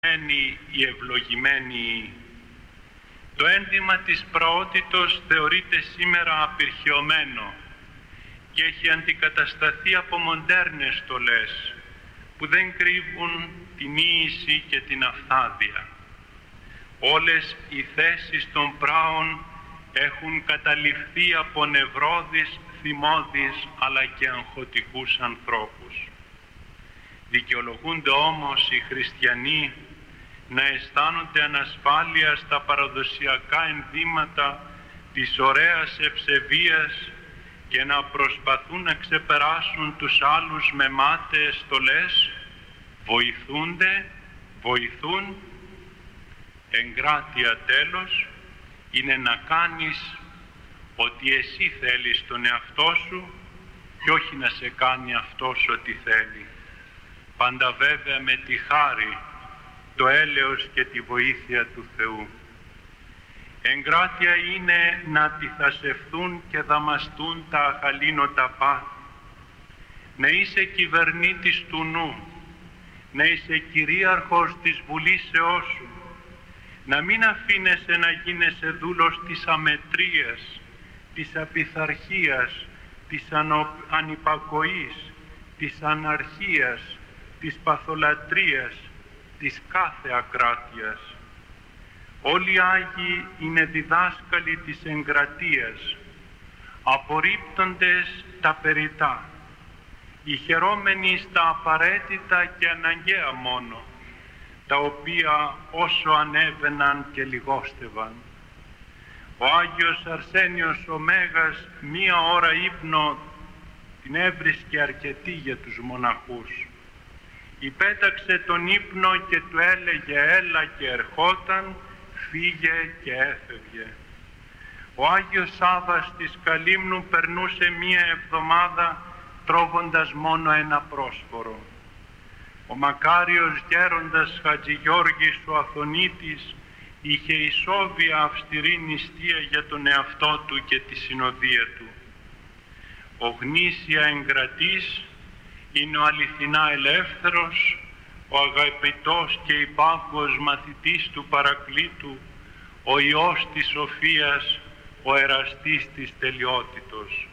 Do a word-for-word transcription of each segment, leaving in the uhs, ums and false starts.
η ευλογημένη. Το ένδυμα της πραότητος θεωρείται σήμερα απειρχιωμένο και έχει αντικατασταθεί από μοντέρνες στολές που δεν κρύβουν την ίηση και την αυθάδεια. Όλες οι θέσεις των πράων έχουν καταληφθεί από νευρώδεις, θυμώδεις αλλά και αγχωτικούς ανθρώπους. Δικαιολογούνται όμως οι χριστιανοί να αισθάνονται ανασφάλεια στα παραδοσιακά ενδύματα της ωραίας ευσεβίας και να προσπαθούν να ξεπεράσουν τους άλλους με μάταιες στολές, βοηθούνται, βοηθούν. Εγκράτεια τέλος είναι να κάνεις ό,τι εσύ θέλεις τον εαυτό σου και όχι να σε κάνει αυτός ό,τι θέλει. Πάντα βέβαια με τη χάρη, το έλεος και τη βοήθεια του Θεού. Εγκράτεια είναι να αντιθασευθούν και δαμαστούν τα αχαλήνωτα πάθη. Να είσαι κυβερνήτης του νου, να είσαι κυρίαρχος της βουλήσεώς σου, να μην αφήνεσαι να γίνεσαι δούλος της αμετρίας, της απειθαρχίας, της ανυπακοής, της αναρχίας, της παθολατρίας, της κάθε ακράτειας. Όλοι οι Άγιοι είναι διδάσκαλοι της εγκρατείας, απορρίπτοντες τα περιτά, ηχαιρώμενοι στα απαραίτητα και αναγκαία μόνο, τα οποία όσο ανέβαιναν και λιγόστευαν. Ο Άγιος Αρσένιος ο Μέγας μία ώρα ύπνο την έβρισκε αρκετή για τους μοναχούς. Υπέταξε τον ύπνο και του έλεγε έλα και ερχόταν, φύγε και έφευγε. Ο Άγιος Σάββας της Καλύμνου περνούσε μία εβδομάδα τρώγοντας μόνο ένα πρόσφορο. Ο μακάριος γέροντας Χατζηγιώργης ο Αθωνίτης είχε ισόβια αυστηρή νηστεία για τον εαυτό του και τη συνοδεία του. Ο γνήσια εγκρατής είναι ο αληθινά ελεύθερος, ο αγαπητός και υπάκουος μαθητής του Παρακλήτου, ο Υιός της Σοφίας, ο εραστής της τελειότητος.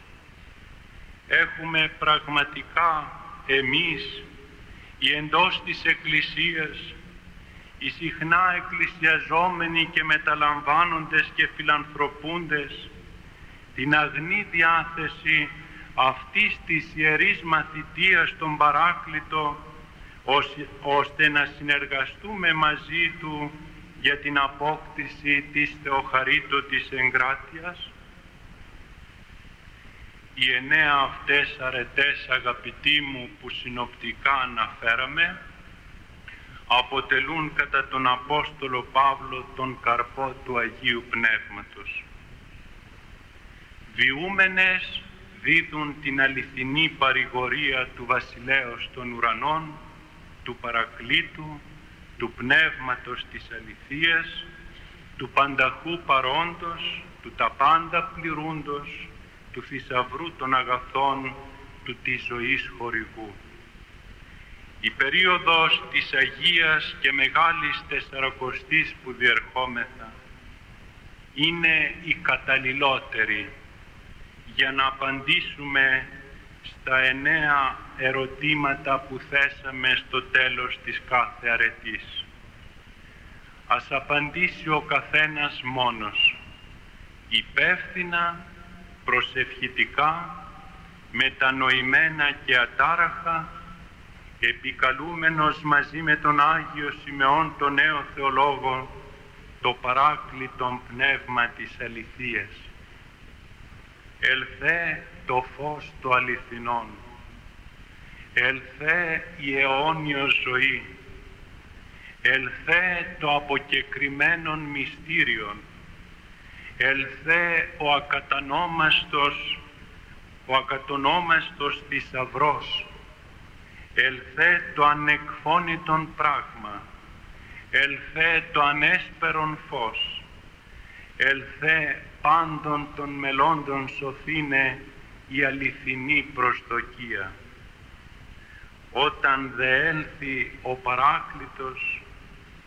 Έχουμε πραγματικά εμείς, οι εντός της Εκκλησίας, οι συχνά εκκλησιαζόμενοι και μεταλαμβάνοντες και φιλανθρωπούντες, την αγνή διάθεση αυτής της ιερής μαθητείας στον Παράκλητο, ώστε να συνεργαστούμε μαζί Του για την απόκτηση της θεοχαρίτωτης εγκράτειας. Οι εννέα αυτές αρετές, αγαπητοί μου, που συνοπτικά αναφέραμε, αποτελούν κατά τον Απόστολο Παύλο τον καρπό του Αγίου Πνεύματος. Βιούμενες δίδουν την αληθινή παρηγορία του Βασιλέως των Ουρανών, του Παρακλήτου, του Πνεύματος της Αληθείας, του πανταχού παρόντος, του τα πάντα πληρούντος, του θησαυρού των αγαθών, του της ζωής χορηγού. Η περίοδος της Αγίας και Μεγάλης Τεσσαρακοστής που διερχόμεθα είναι η καταλληλότερη για να απαντήσουμε στα εννέα ερωτήματα που θέσαμε στο τέλος της κάθε αρετής. Ας απαντήσει ο καθένας μόνος, υπεύθυνα, προσευχητικά, μετανοημένα και ατάραχα, επικαλούμενος μαζί με τον Άγιο Σιμεών τον νέο θεολόγο, το Παράκλητον Πνεύμα της Αληθείας. Ελθέ το φως το αληθινόν, ελθέ η αιώνιος ζωή, ελθέ το αποκεκριμένον μυστήριον, ελθέ ο ακατανόμαστος, ο ακατονόμαστος θησαυρός, ελθέ το ανεκφώνητον πράγμα, ελθέ το ανέσπερον φως, ελθέ πάντων των μελώντων σωθήνε η αληθινή προσδοκία. Όταν δε έλθει ο Παράκλητος,